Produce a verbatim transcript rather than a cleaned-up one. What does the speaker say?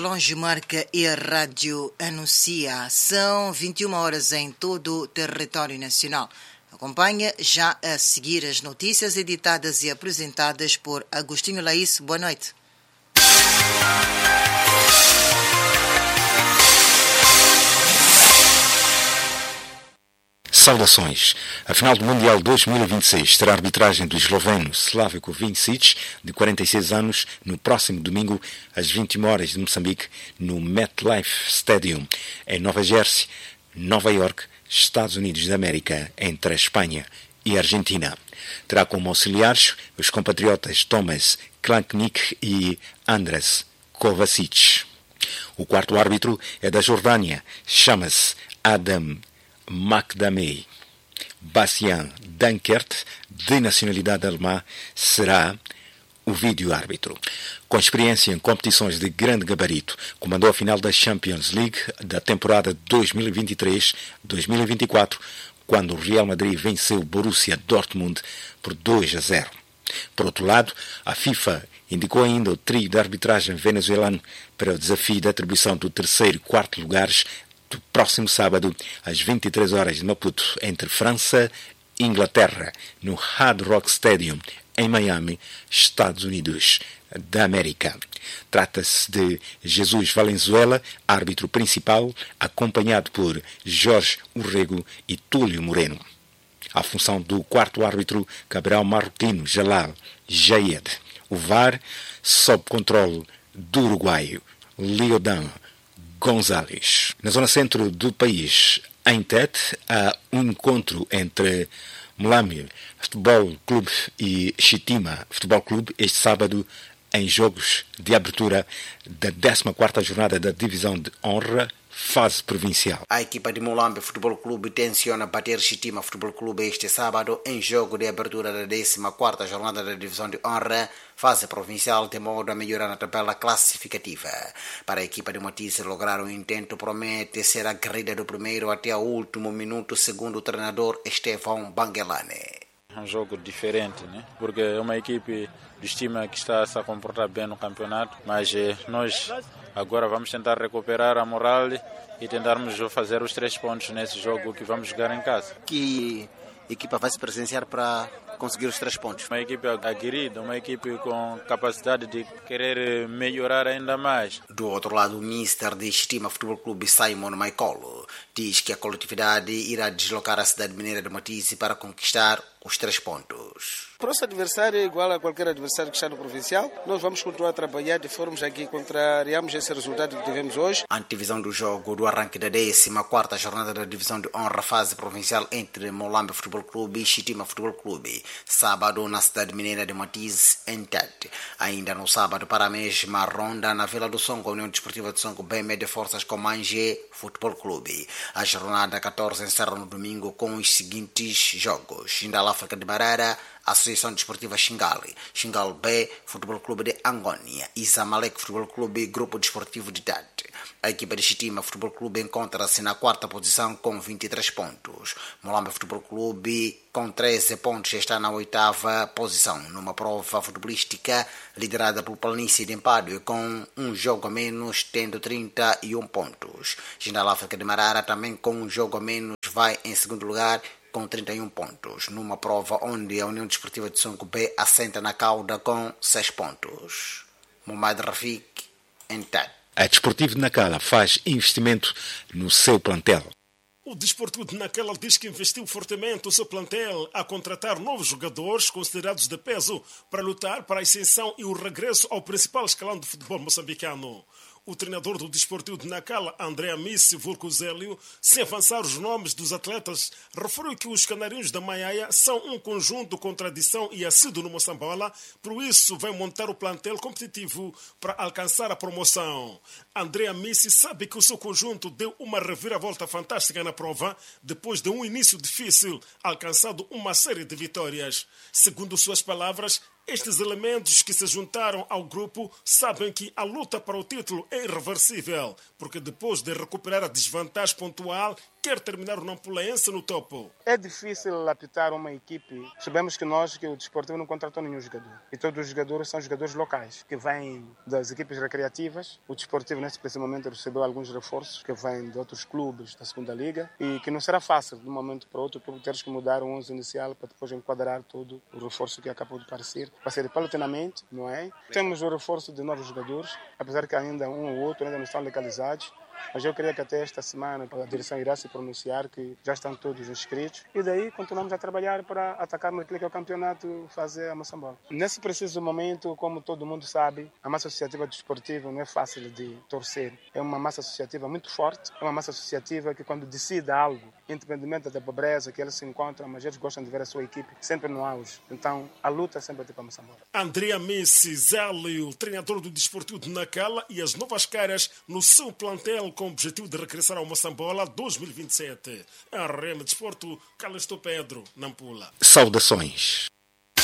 Relógio marca e a rádio anuncia. São vinte e uma horas em todo o território nacional. Acompanha já a seguir as notícias editadas e apresentadas por Agostinho Laís. Boa noite. Saudações. A final do Mundial dois mil e vinte e seis terá a arbitragem do esloveno Slavko Vincic, de quarenta e seis anos, no próximo domingo, às vinte e uma horas de Moçambique, no MetLife Stadium, em Nova Jersey, Nova York, Estados Unidos da América, entre a Espanha e a Argentina. Terá como auxiliares os compatriotas Thomas Klanknik e Andras Kovacic. O quarto árbitro é da Jordânia, chama-se Adam Makdamey. Bastian Dankert, de nacionalidade alemã, será o vídeo-árbitro. Com experiência em competições de grande gabarito, comandou a final da Champions League da temporada dois mil e vinte e três dois mil e vinte e quatro, quando o Real Madrid venceu o Borussia Dortmund por dois a zero. Por outro lado, a FIFA indicou ainda o trio de arbitragem venezuelano para o desafio da atribuição do terceiro e quarto lugares do próximo sábado, às vinte e três horas de Maputo, entre França e Inglaterra, no Hard Rock Stadium, em Miami, Estados Unidos da América. Trata-se de Jesus Valenzuela, árbitro principal, acompanhado por Jorge Urrego e Túlio Moreno. A função do quarto árbitro caberá ao marroquino Jalal Jayed. O V A R sob controle do uruguaio Leodan Gonzalez. Na zona centro do país, em Tete, há um encontro entre Mulambé Futebol Clube e Chitima Futebol Clube este sábado em jogos de abertura da décima quarta jornada da Divisão de Honra, fase provincial. A equipa de Mulambé Futebol Clube tenciona bater Chitima Futebol Clube este sábado em jogo de abertura da décima quarta jornada da Divisão de Honra, fase provincial, de modo a melhorar na tabela classificativa. Para a equipa de Moatize, lograr o intento promete ser aguerrida do primeiro até o último minuto, segundo o treinador Estevão Bangelane. É um jogo diferente, né? Porque é uma equipe de estima que está a se comportar bem no campeonato, mas eh, nós agora vamos tentar recuperar a moral e tentarmos fazer os três pontos nesse jogo que vamos jogar em casa. Que equipa vai se presenciar para conseguir os três pontos? Uma equipe aguerrida, uma equipe com capacidade de querer melhorar ainda mais. Do outro lado, o mister de Estima Futebol Clube, Simon Maicolo, diz que a coletividade irá deslocar a cidade mineira de Moatize para conquistar os três pontos. O nosso adversário é igual a qualquer adversário que está no provincial. Nós vamos continuar a trabalhar de formas a que contrariamos esse resultado que tivemos hoje. A antevisão do jogo do arranque da décima quarta jornada da Divisão de Honra, fase provincial, entre Mulambé Futebol Clube e Chitima Futebol Clube, sábado na cidade mineira de Moatize, em Tete. Ainda no sábado, para a mesma ronda, na Vila do Songo, a União Desportiva de Songo bem mede forças com Manje Futebol Clube. A jornada catorze encerra no domingo com os seguintes jogos: Indal África de Barara, Associação Desportiva Xingali, Xingal B, Futebol Clube de Angônia e Zamalek Futebol Clube, Grupo Desportivo de Tete. A equipa de Chitima Futebol Clube encontra-se na quarta posição com vinte e três pontos. Mulambé Futebol Clube, com treze pontos, está na oitava posição, numa prova futebolística liderada pelo Planície de Empádio, com um jogo a menos, tendo trinta e um pontos. Jindal África de Marara, também com um jogo a menos, vai em segundo lugar, com trinta e um pontos, numa prova onde a União Desportiva de Songo B assenta na cauda com seis pontos. Mohamed Rafik, em Tete. A Desportivo de Nacala faz investimento no seu plantel. O Desportivo de Nacala diz que investiu fortemente o seu plantel a contratar novos jogadores considerados de peso para lutar para a ascensão e o regresso ao principal escalão do futebol moçambicano. O treinador do Desportivo de Nacala, André Amissi Vulcuzélio, sem avançar os nomes dos atletas, referiu que os canarinhos da Maiaia são um conjunto com tradição e assíduo no Moçambola, por isso vai montar o plantel competitivo para alcançar a promoção. André Amissi sabe que o seu conjunto deu uma reviravolta fantástica na prova, depois de um início difícil, alcançando uma série de vitórias. Segundo suas palavras, Estes elementos que se juntaram ao grupo sabem que a luta para o título é irreversível, porque depois de recuperar a desvantagem pontual, quer terminar o Nampulense no topo. É difícil apitar uma equipe. Sabemos que nós, que o Desportivo não contratou nenhum jogador. E todos os jogadores são jogadores locais, que vêm das equipes recreativas. O Desportivo, nesse preciso momento, recebeu alguns reforços que vêm de outros clubes da segunda Liga e que não será fácil, de um momento para o outro, porque teres que mudar o onze inicial para depois enquadrar todo o reforço que acabou de aparecer. Vai ser paulatinamente, não é? Temos o reforço de novos jogadores, apesar que ainda um ou outro ainda não estão legalizados. Mas eu creio que até esta semana a direção irá se pronunciar que já estão todos inscritos e daí continuamos a trabalhar para atacar naquilo que é o campeonato, fazer a Moçambola. Nesse preciso momento, como todo mundo sabe, a massa associativa desportiva não é fácil de torcer. É uma massa associativa muito forte, é uma massa associativa que quando decide algo, independentemente da pobreza que eles se encontram, mas eles gostam de ver a sua equipe sempre no auge. Então a luta sempre é para a Moçambola. Andrea Messi Zélio, treinador do Desportivo de Nacala, e as novas caras no seu plantel com o objetivo de regressar ao Moçambola dois mil e vinte e sete. A R M Desporto, Calixto Pedro, Nampula. Saudações.